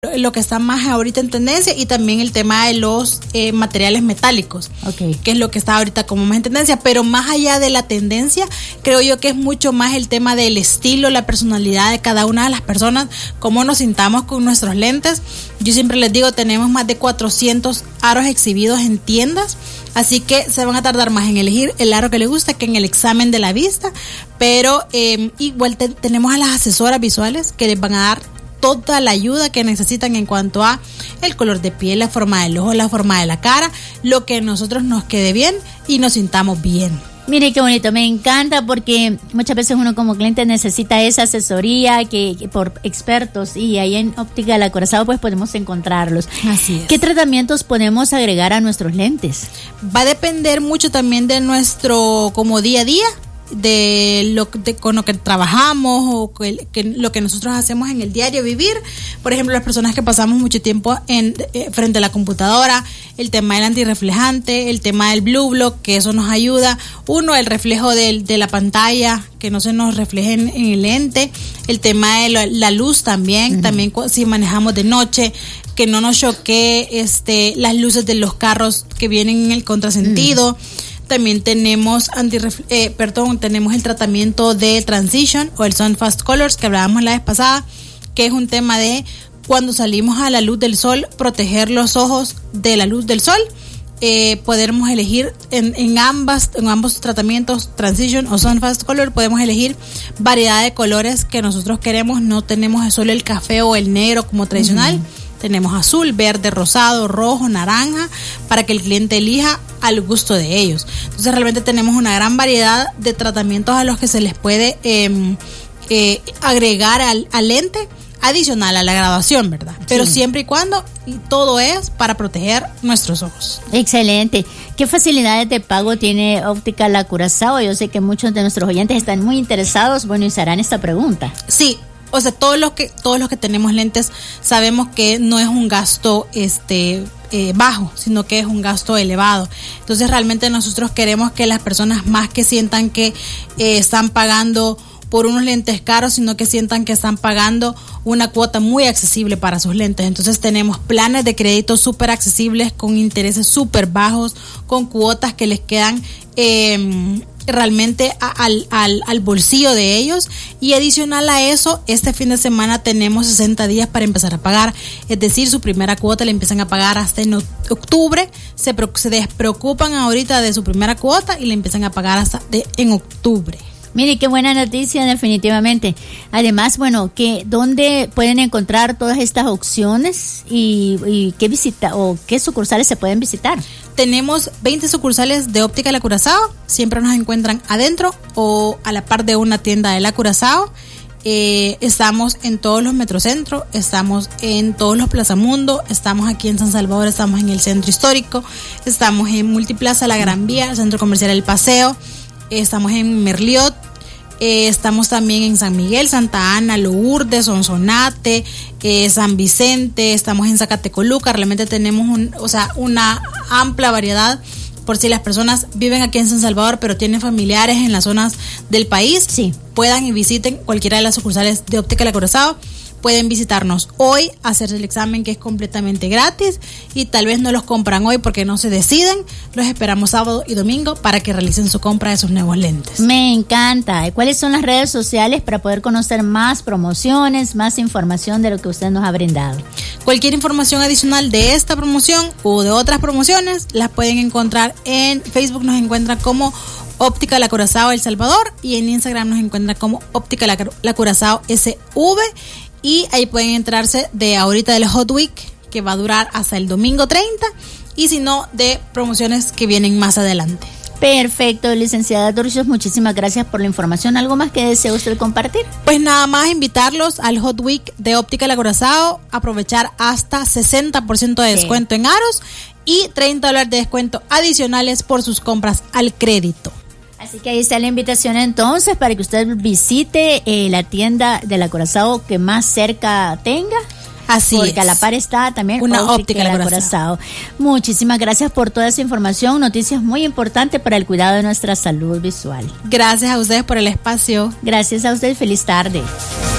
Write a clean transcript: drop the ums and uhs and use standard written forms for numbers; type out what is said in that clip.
lo que está más ahorita en tendencia, y también el tema de los materiales metálicos, que es lo que está ahorita como más en tendencia. Pero más allá de la tendencia, creo yo que es mucho más el tema del estilo, la personalidad de cada una de las personas, cómo nos sintamos con nuestros lentes. Yo siempre les digo, tenemos más de 400 aros exhibidos en tiendas, así que se van a tardar más en elegir el aro que les gusta que en el examen de la vista. Pero igual tenemos a las asesoras visuales que les van a dar toda la ayuda que necesitan en cuanto a el color de piel, la forma del ojo, la forma de la cara, lo que a nosotros nos quede bien y nos sintamos bien. Mire qué bonito, me encanta, porque muchas veces uno como cliente necesita esa asesoría que por expertos, y ahí en Óptica El Acorazado pues podemos encontrarlos. Así es. ¿Qué tratamientos podemos agregar a nuestros lentes? Va a depender mucho también de nuestro como día a día, con lo que trabajamos o lo que nosotros hacemos en el diario vivir. Por ejemplo, las personas que pasamos mucho tiempo frente a la computadora, el tema del antirreflejante, el tema del blue block, que eso nos ayuda. Uno, el reflejo de la pantalla, que no se nos refleje en el lente. El tema de la luz también, también si manejamos de noche, que no nos choque las luces de los carros que vienen en el contrasentido. También tenemos tenemos el tratamiento de Transition o el Sun Fast Colors que hablábamos la vez pasada, que es un tema de cuando salimos a la luz del sol, proteger los ojos de la luz del sol. Podemos elegir en ambos tratamientos, Transition o Sun Fast Color, podemos elegir variedad de colores que nosotros queremos. No tenemos solo el café o el negro como tradicional. Tenemos azul, verde, rosado, rojo, naranja, para que el cliente elija al gusto de ellos. Entonces realmente tenemos una gran variedad de tratamientos a los que se les puede agregar al lente, adicional a la graduación, ¿verdad? Pero siempre y cuando, y todo es para proteger nuestros ojos. Excelente. ¿Qué facilidades de pago tiene Óptica El Acorazado? Yo sé que muchos de nuestros oyentes están muy interesados, y se harán esta pregunta. Sí. O sea, todos los que tenemos lentes sabemos que no es un gasto bajo, sino que es un gasto elevado. Entonces realmente nosotros queremos que las personas, más que sientan que están pagando por unos lentes caros, sino que sientan que están pagando una cuota muy accesible para sus lentes. Entonces tenemos planes de crédito súper accesibles, con intereses súper bajos, con cuotas que les quedan realmente al bolsillo de ellos. Y adicional a eso, este fin de semana tenemos 60 días para empezar a pagar, es decir, su primera cuota la empiezan a pagar hasta en octubre. Se despreocupan ahorita de su primera cuota y la empiezan a pagar hasta en octubre. Mire, qué buena noticia, definitivamente. Además, ¿dónde pueden encontrar todas estas opciones y qué sucursales se pueden visitar? Tenemos 20 sucursales de Óptica El Acorazado. Siempre nos encuentran adentro o a la par de una tienda de El Acorazado. Estamos en todos los metrocentros, estamos en todos los Plaza Mundo, estamos aquí en San Salvador, estamos en el centro histórico, estamos en Multiplaza La Gran Vía, el centro comercial El Paseo. Estamos en Merliot, estamos también en San Miguel, Santa Ana, Lourdes, Sonsonate, San Vicente, estamos en Zacatecoluca. Realmente tenemos una amplia variedad, por si las personas viven aquí en San Salvador pero tienen familiares en las zonas del país, puedan y visiten cualquiera de las sucursales de Óptica El Acorazado. Pueden visitarnos hoy, hacerse el examen, que es completamente gratis, y tal vez no los compran hoy porque no se deciden. Los esperamos sábado y domingo para que realicen su compra de sus nuevos lentes. Me encanta. ¿Cuáles son las redes sociales para poder conocer más promociones, más información de lo que usted nos ha brindado? Cualquier información adicional de esta promoción o de otras promociones las pueden encontrar en Facebook. Nos encuentran como Óptica El Acorazado El Salvador, y en Instagram nos encuentran como Óptica El Acorazado SV. Y ahí pueden enterarse de ahorita del Hot Week, que va a durar hasta el domingo 30, y si no, de promociones que vienen más adelante. Perfecto, licenciada Turcios, muchísimas gracias por la información. ¿Algo más que desea usted compartir? Pues nada más invitarlos al Hot Week de Óptica El Acorazado, aprovechar hasta 60% de descuento en aros y $30 de descuento adicionales por sus compras al crédito. Así que ahí está la invitación entonces para que usted visite la tienda del Acorazado que más cerca tenga. Así porque es. A la par está también una Óptica El Acorazado. Muchísimas gracias por toda esa información, noticias muy importantes para el cuidado de nuestra salud visual. Gracias a ustedes por el espacio. Gracias a ustedes, feliz tarde.